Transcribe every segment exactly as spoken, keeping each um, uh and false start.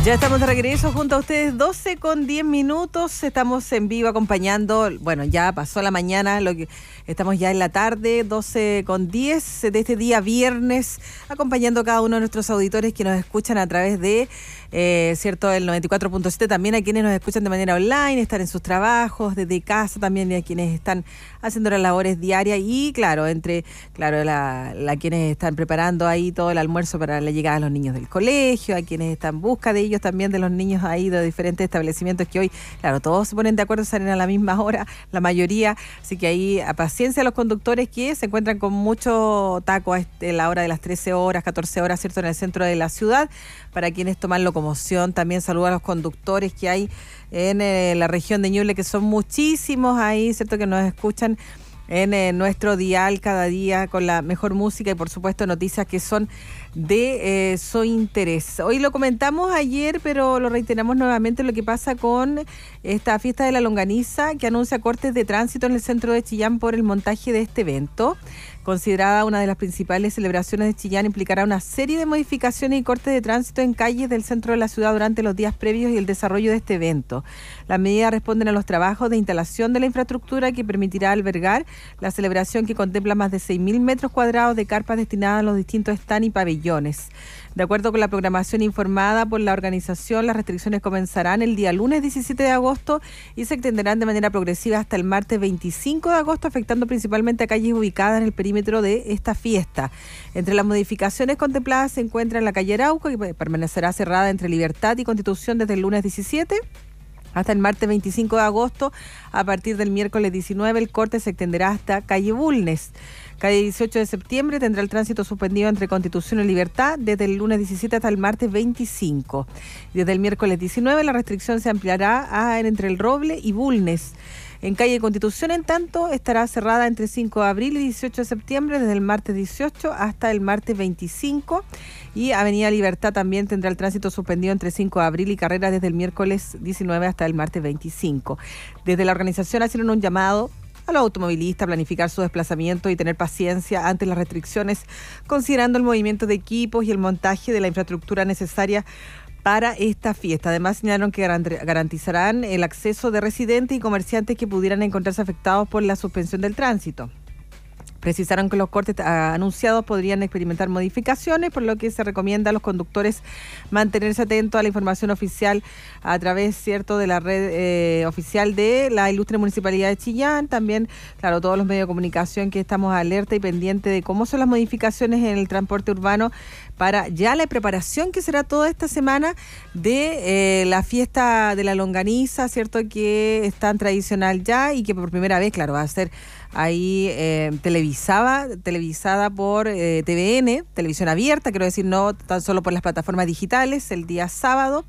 Ya estamos de regreso junto a ustedes, doce con diez minutos. Estamos en vivo acompañando, bueno, ya pasó la mañana, lo que estamos ya en la tarde, doce con diez de este día viernes, acompañando a cada uno de nuestros auditores que nos escuchan a través de, eh, cierto, el noventa y cuatro punto siete, también a quienes nos escuchan de manera online, están en sus trabajos, desde casa también, y a quienes están haciendo las labores diarias y, claro, entre, claro, la, la quienes están preparando ahí todo el almuerzo para la llegada de los niños del colegio, a quienes están en busca de ellos también, de los niños ahí de diferentes establecimientos que hoy, claro, todos se ponen de acuerdo, salen a la misma hora, la mayoría, así que ahí a paciencia a los conductores que se encuentran con mucho taco a este, la hora de las trece horas, catorce horas, ¿cierto?, en el centro de la ciudad, para quienes toman locomoción. También saludo a los conductores que hay en eh, la región de Ñuble, que son muchísimos ahí, ¿cierto?, que nos escuchan en eh, nuestro dial cada día con la mejor música y, por supuesto, noticias que son de eh, su interés. Hoy lo comentamos ayer, pero lo reiteramos nuevamente, lo que pasa con esta fiesta de la longaniza, que anuncia cortes de tránsito en el centro de Chillán por el montaje de este evento. Considerada una de las principales celebraciones de Chillán, implicará una serie de modificaciones y cortes de tránsito en calles del centro de la ciudad durante los días previos y el desarrollo de este evento. Las medidas responden a los trabajos de instalación de la infraestructura que permitirá albergar la celebración, que contempla más de seis mil metros cuadrados de carpas destinadas a los distintos stands y pabellones. De acuerdo con la programación informada por la organización, las restricciones comenzarán el día lunes diecisiete de agosto y se extenderán de manera progresiva hasta el martes veinticinco de agosto, afectando principalmente a calles ubicadas en el perímetro de esta fiesta. Entre las modificaciones contempladas se encuentra la calle Arauco, que permanecerá cerrada entre Libertad y Constitución desde el lunes diecisiete hasta el martes veinticinco de agosto. A partir del miércoles diecinueve, el corte se extenderá hasta calle Bulnes. Calle dieciocho de septiembre tendrá el tránsito suspendido entre Constitución y Libertad desde el lunes diecisiete hasta el martes veinticinco. Desde el miércoles diecinueve, la restricción se ampliará a entre El Roble y Bulnes. En calle Constitución, en tanto, estará cerrada entre cinco de abril y dieciocho de septiembre, desde el martes dieciocho hasta el martes veinticinco. Y Avenida Libertad también tendrá el tránsito suspendido entre cinco de abril y Carrera desde el miércoles diecinueve hasta el martes veinticinco. Desde la organización hicieron un llamado a los automovilistas a planificar su desplazamiento y tener paciencia ante las restricciones, considerando el movimiento de equipos y el montaje de la infraestructura necesaria para esta fiesta. Además, señalaron que garantizarán el acceso de residentes y comerciantes que pudieran encontrarse afectados por la suspensión del tránsito. Precisaron que los cortes anunciados podrían experimentar modificaciones, por lo que se recomienda a los conductores mantenerse atentos a la información oficial a través, cierto, de la red eh, oficial de la Ilustre Municipalidad de Chillán. También, claro, todos los medios de comunicación que estamos alerta y pendientes de cómo son las modificaciones en el transporte urbano para ya la preparación que será toda esta semana de eh, la fiesta de la longaniza, cierto, que es tan tradicional ya y que por primera vez, claro, va a ser ahí eh, televisada, televisada por eh, T V N, televisión abierta, quiero decir, no tan solo por las plataformas digitales, el día sábado,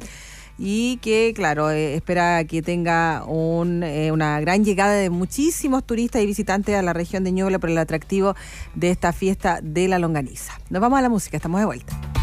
y que, claro, eh, espera que tenga un, eh, una gran llegada de muchísimos turistas y visitantes a la región de Ñuble por el atractivo de esta fiesta de la longaniza. Nos vamos a la música, estamos de vuelta.